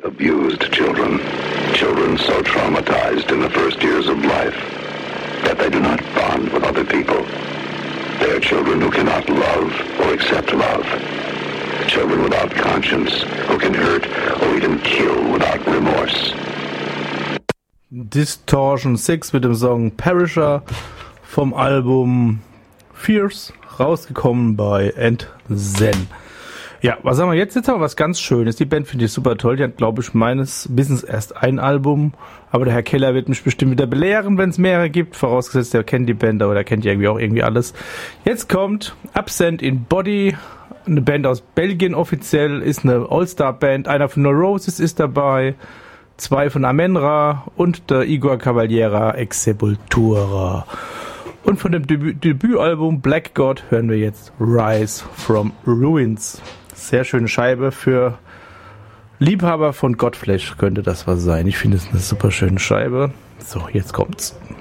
abused children. Children so traumatized in the first years of life that they do not bond with other people. They are children who cannot love or accept love. Children without conscience who can hurt or even kill without remorse. Distortion 6 mit dem Song Perisher vom Album Fierce, rausgekommen bei Zen. Ja, was haben wir jetzt? Jetzt haben wir was ganz Schönes. Die Band finde ich super toll. Die hat, glaube ich, meines Wissens erst ein Album. Aber der Herr Keller wird mich bestimmt wieder belehren, wenn es mehrere gibt. Vorausgesetzt, der kennt die Band, aber der kennt ja irgendwie auch irgendwie alles. Jetzt kommt Absent in Body. Eine Band aus Belgien offiziell. Ist eine All-Star-Band. Einer von Neurosis ist dabei. 2 von Amenra und der Igor Cavaliera ex Sepultura. Und von dem Debütalbum Black God hören wir jetzt Rise from Ruins. Sehr schöne Scheibe für Liebhaber von Godflesh könnte das was sein. Ich finde es eine super schöne Scheibe. So, jetzt kommt's.